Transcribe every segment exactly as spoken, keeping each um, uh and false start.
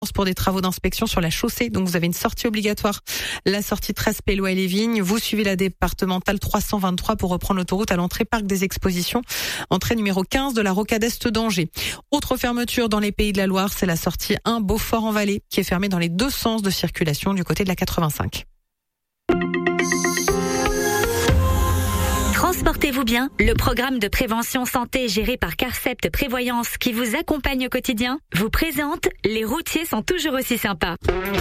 pour des travaux d'inspection sur la chaussée. Donc vous avez une sortie obligatoire, la sortie treize Pélois et les Vignes. Vous suivez la départementale trois cent vingt-trois pour reprendre l'autoroute à l'entrée Parc des Expositions, entrée numéro quinze de la Rocade Est d'Angers. Autre fermeture dans les Pays de la Loire, c'est la sortie un Beaufort-en-Vallée qui est fermée dans les deux sens de circulation du côté de la quatre-vingt-cinq. Transportez-vous bien, le programme de prévention santé géré par Carcept Prévoyance qui vous accompagne au quotidien vous présente Les routiers sont toujours aussi sympas.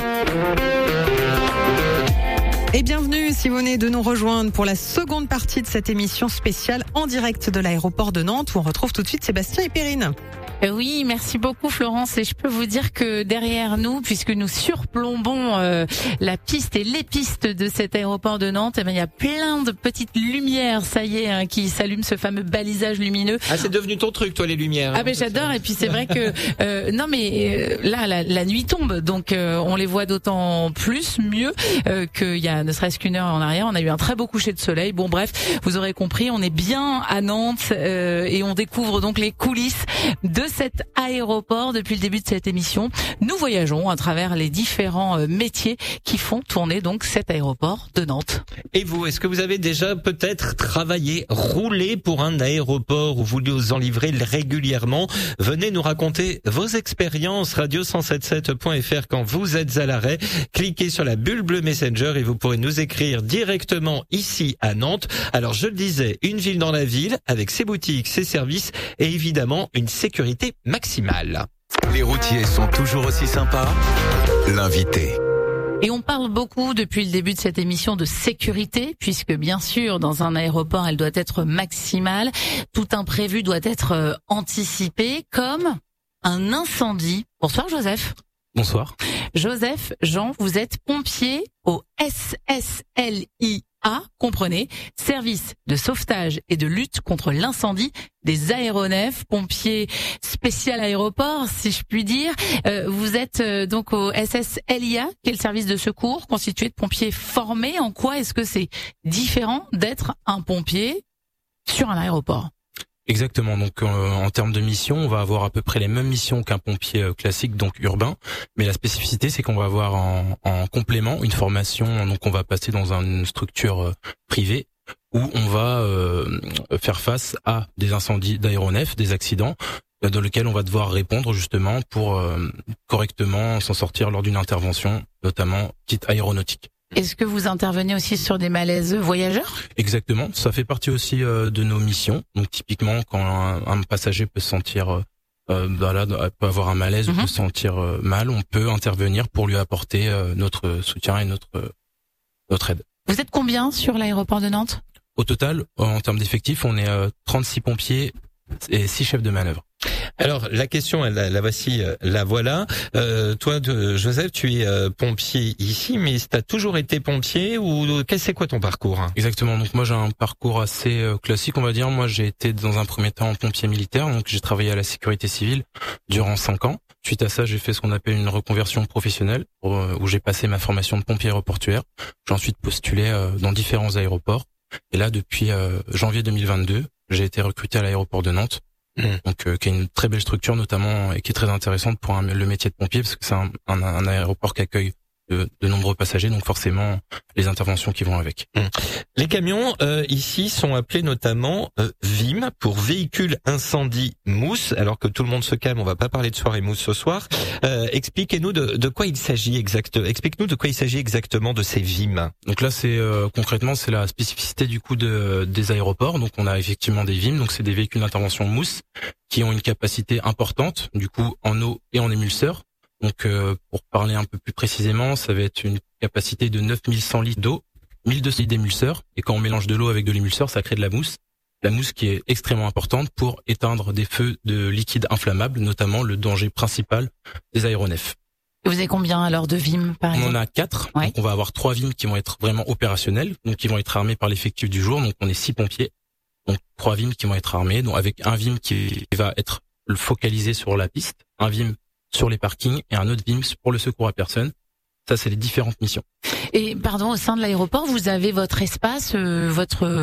Et bienvenue si vous venez de nous rejoindre pour la seconde partie de cette émission spéciale en direct de l'aéroport de Nantes où on retrouve tout de suite Sébastien et Perrine. Oui, merci beaucoup Florence, et je peux vous dire que derrière nous, puisque nous surplombons euh, la piste et les pistes de cet aéroport de Nantes, eh bien, il y a plein de petites lumières, ça y est, hein, qui s'allument, ce fameux balisage lumineux. Ah, c'est devenu ton truc, toi, les lumières. Ah ben j'adore, et puis c'est vrai que euh, non mais euh, là la, la nuit tombe, donc euh, on les voit d'autant plus mieux euh, qu'il y a ne serait-ce qu'une heure en arrière, on a eu un très beau coucher de soleil. Bon bref, vous aurez compris, on est bien à Nantes euh, et on découvre donc les coulisses de cet aéroport depuis le début de cette émission. Nous voyageons à travers les différents euh, métiers qui font tourner donc cet aéroport de Nantes. Et vous, est-ce que vous avez déjà peut-être travaillé, roulé pour un aéroport où vous nous en livrez régulièrement? Venez nous raconter vos expériences. radio cent soixante-dix-sept point f r quand vous êtes à l'arrêt. Cliquez sur la bulle bleue Messenger et vous pourrez nous écrire directement ici à Nantes. Alors je le disais, une ville dans la ville avec ses boutiques, ses services et évidemment une sécurité maximale. Les routiers sont toujours aussi sympas. L'invité. Et on parle beaucoup depuis le début de cette émission de sécurité, puisque bien sûr, dans un aéroport, elle doit être maximale. Tout imprévu doit être euh, anticipé, comme un incendie. Bonsoir Joseph. Bonsoir. Joseph, Jean, vous êtes pompier au S S L I A, comprenez, service de sauvetage et de lutte contre l'incendie des aéronefs, pompier spécial aéroport, si je puis dire. Euh, vous êtes euh, donc au S S L I A, qui est le service de secours constitué de pompiers formés. En quoi est-ce que c'est différent d'être un pompier sur un aéroport ? Exactement. Donc, euh, en termes de mission, on va avoir à peu près les mêmes missions qu'un pompier euh, classique, donc urbain. Mais la spécificité, c'est qu'on va avoir en, en complément une formation. Donc, on va passer dans une structure euh, privée où on va euh, faire face à des incendies d'aéronefs, des accidents, euh, dans lesquels on va devoir répondre justement pour euh, correctement s'en sortir lors d'une intervention, notamment dite aéronautique. Est-ce que vous intervenez aussi sur des malaises voyageurs ? Exactement, ça fait partie aussi euh, de nos missions. Donc typiquement, quand un, un passager peut se sentir, euh, euh, bah là, peut avoir un malaise mm-hmm. ou peut se sentir euh, mal, on peut intervenir pour lui apporter euh, notre soutien et notre euh, notre aide. Vous êtes combien sur l'aéroport de Nantes ? Au total, en termes d'effectifs, on est euh, trente-six pompiers et six chefs de manœuvre. Alors la question, la, la voici, la voilà. Euh, toi, de, Joseph, tu es euh, pompier ici, mais t'as toujours été pompier ou qu'est-ce c'est quoi ton parcours ? Exactement. Donc moi j'ai un parcours assez euh, classique, on va dire. Moi j'ai été dans un premier temps pompier militaire, donc j'ai travaillé à la sécurité civile durant cinq ans. Suite à ça, j'ai fait ce qu'on appelle une reconversion professionnelle, où, où j'ai passé ma formation de pompier aéroportuaire. J'ai ensuite postulé euh, dans différents aéroports. Et là, depuis euh, janvier deux mille vingt-deux, j'ai été recruté à l'aéroport de Nantes. Mmh. Donc, euh, qui est une très belle structure, notamment, et qui est très intéressante pour un, le métier de pompier, parce que c'est un, un, un aéroport qui accueille de, de nombreux passagers, donc forcément les interventions qui vont avec. Mmh. Les camions euh, ici sont appelés notamment euh, V I M pour véhicule incendie mousse. Alors que tout le monde se calme, on va pas parler de soirée mousse ce soir. Euh, expliquez-nous de, de quoi il s'agit exactement. Explique-nous de quoi il s'agit exactement de ces V I M. Donc là, c'est euh, concrètement, c'est la spécificité du coup de, des aéroports. Donc on a effectivement des V I M, donc c'est des véhicules d'intervention mousse qui ont une capacité importante, du coup en eau et en émulseur. Donc, euh, pour parler un peu plus précisément, ça va être une capacité de neuf mille cent litres d'eau, mille deux cents litres d'émulseur. Et quand on mélange de l'eau avec de l'émulseur, ça crée de la mousse. La mousse qui est extrêmement importante pour éteindre des feux de liquide inflammable, notamment le danger principal des aéronefs. Vous avez combien alors de V I M par exemple ? On en a quatre. Ouais. Donc, on va avoir trois V I M qui vont être vraiment opérationnels, donc qui vont être armés par l'effectif du jour. Donc, on est six pompiers. Donc, trois V I M qui vont être armés, donc avec un V I M qui va être focalisé sur la piste, un V I M sur les parkings et un autre V I M pour le secours à personne. Ça, c'est les différentes missions. Et pardon, au sein de l'aéroport, vous avez votre espace, euh, votre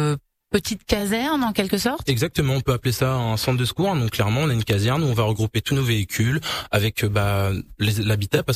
petite caserne en quelque sorte? Exactement, on peut appeler ça un centre de secours. Donc clairement, on a une caserne où on va regrouper tous nos véhicules avec bah, les- l'habitat.